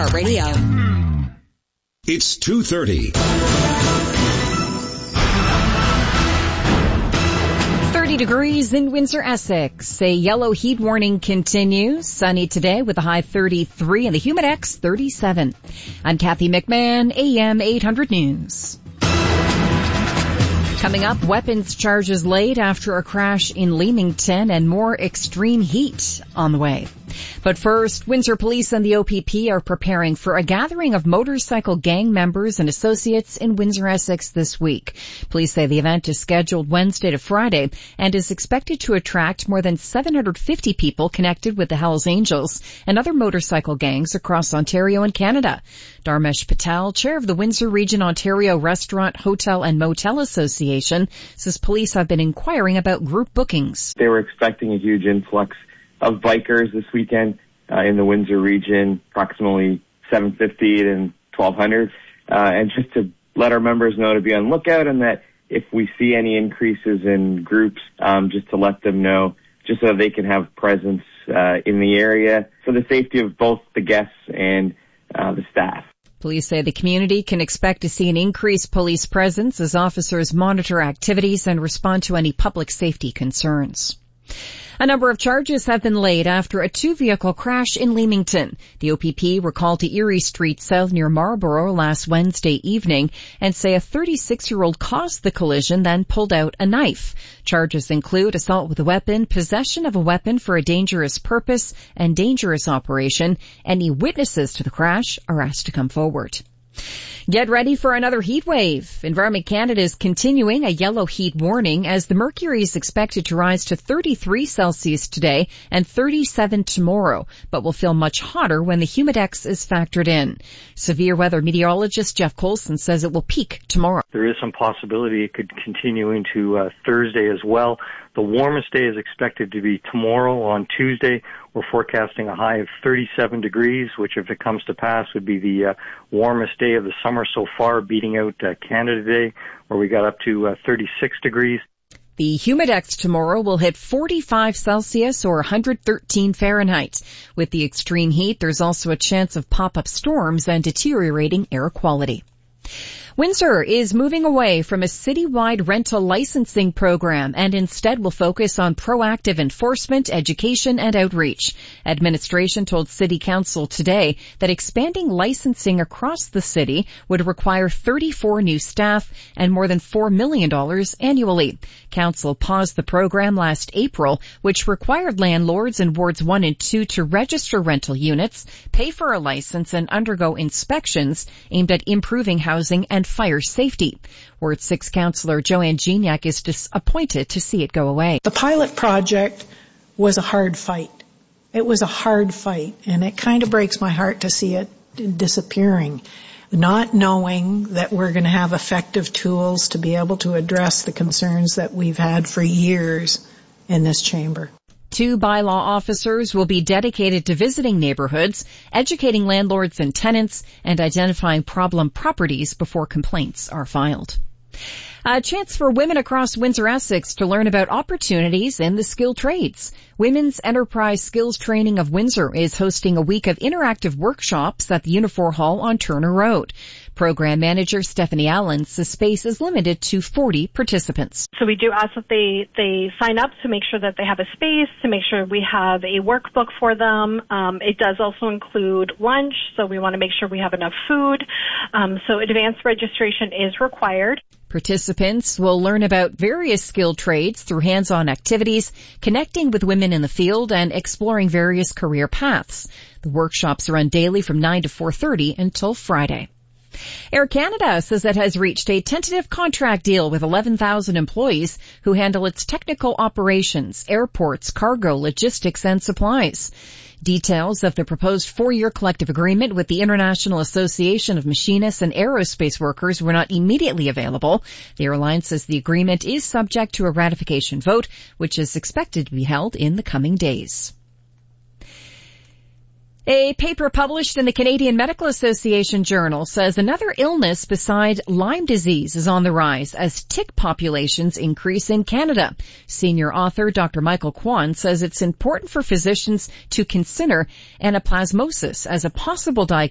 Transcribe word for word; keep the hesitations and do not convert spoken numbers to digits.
iHeartRadio. It's two thirty. thirty degrees in Windsor, Essex. A yellow heat warning continues. Sunny today with a high thirty-three and the Humidex thirty-seven. I'm Kathy McMahon, A M eight hundred News. Coming up, weapons charges laid after a crash in Leamington and more extreme heat on the way. But first, Windsor Police and the O P P are preparing for a gathering of motorcycle gang members and associates in Windsor, Essex this week. Police say the event is scheduled Wednesday to Friday and is expected to attract more than seven hundred fifty people connected with the Hells Angels and other motorcycle gangs across Ontario and Canada. Dharmesh Patel, chair of the Windsor Region Ontario Restaurant, Hotel and Motel Association, says police have been inquiring about group bookings. They were expecting a huge influx of bikers this weekend uh, in the Windsor region, approximately seven fifty and twelve hundred, uh, and just to let our members know to be on lookout, and that if we see any increases in groups, um, just to let them know, just so they can have presence uh, in the area for the safety of both the guests and uh, the staff. Police say the community can expect to see an increased police presence as officers monitor activities and respond to any public safety concerns. A number of charges have been laid after a two-vehicle crash in Leamington. The O P P were called to Erie Street South near Marlborough last Wednesday evening and say a thirty-six-year-old caused the collision, then pulled out a knife. Charges include assault with a weapon, possession of a weapon for a dangerous purpose, and dangerous operation. Any witnesses to the crash are asked to come forward. Get ready for another heat wave. Environment Canada is continuing a yellow heat warning as the mercury is expected to rise to thirty-three Celsius today and thirty-seven tomorrow, but will feel much hotter when the Humidex is factored in. Severe weather meteorologist Jeff Colson says it will peak tomorrow. There is some possibility it could continue into uh, Thursday as well. The warmest day is expected to be tomorrow on Tuesday. We're forecasting a high of thirty-seven degrees, which if it comes to pass would be the uh, warmest day of the summer so far, beating out uh, Canada Day, where we got up to uh, thirty-six degrees. The Humidex tomorrow will hit forty-five Celsius or one hundred thirteen Fahrenheit. With the extreme heat, there's also a chance of pop-up storms and deteriorating air quality. Windsor is moving away from a citywide rental licensing program and instead will focus on proactive enforcement, education, and outreach. Administration told City Council today that expanding licensing across the city would require thirty-four new staff and more than four million dollars annually. Council paused the program last April, which required landlords in wards one and two to register rental units, pay for a license, and undergo inspections aimed at improving housing and fire safety. Ward six Councillor Joanne Gignac is disappointed to see it go away. The pilot project was a hard fight. It was a hard fight, and it kind of breaks my heart to see it disappearing, not knowing that we're going to have effective tools to be able to address the concerns that we've had for years in this chamber. Two bylaw officers will be dedicated to visiting neighborhoods, educating landlords and tenants, and identifying problem properties before complaints are filed. A chance for women across Windsor, Essex to learn about opportunities in the skilled trades. Women's Enterprise Skills Training of Windsor is hosting a week of interactive workshops at the Unifor Hall on Turner Road. Program manager Stephanie Allen says space is limited to forty participants. So we do ask that they, they sign up to make sure that they have a space, to make sure we have a workbook for them. Um, it does also include lunch, so we want to make sure we have enough food. Um, so advanced registration is required. Participants will learn about various skilled trades through hands-on activities, connecting with women in the field, and exploring various career paths. The workshops run daily from nine to four thirty until Friday. Air Canada says it has reached a tentative contract deal with eleven thousand employees who handle its technical operations, airports, cargo, logistics, and supplies. Details of the proposed four-year collective agreement with the International Association of Machinists and Aerospace Workers were not immediately available. The airline says the agreement is subject to a ratification vote, which is expected to be held in the coming days. A paper published in the Canadian Medical Association Journal says another illness beside Lyme disease is on the rise as tick populations increase in Canada. Senior author Doctor Michael Kwan says it's important for physicians to consider anaplasmosis as a possible diagnosis